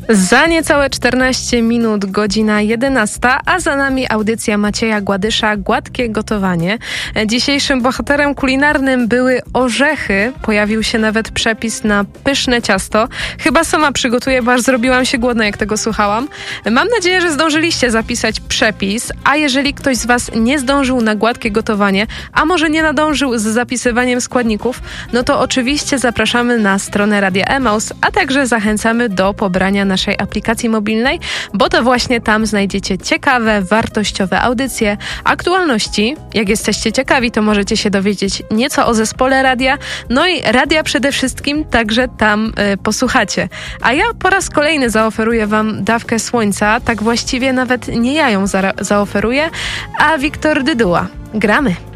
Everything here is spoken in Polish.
Za niecałe 14 minut, godzina 11, a za nami audycja Macieja Gładysza Gładkie gotowanie. Dzisiejszym bohaterem kulinarnym były orzechy. Pojawił się nawet przepis na pyszne ciasto. Chyba sama przygotuję, bo aż zrobiłam się głodna, jak tego słuchałam. Mam nadzieję, że zdążyliście zapisać przepis, a jeżeli ktoś z Was nie zdążył na gładkie gotowanie, a może nie nadążył z zapisywaniem składników, no to oczywiście zapraszamy na stronę Radia Emaus, a także zachęcamy do pobrania naszej aplikacji mobilnej, bo to właśnie tam znajdziecie ciekawe, wartościowe audycje, aktualności. Jak jesteście ciekawi, to możecie się dowiedzieć nieco o zespole radia, no i radia przede wszystkim także tam posłuchacie. A ja po raz kolejny zaoferuję Wam dawkę słońca, tak właściwie nawet nie ja ją zaoferuję, a Wiktor Dyduła. Gramy!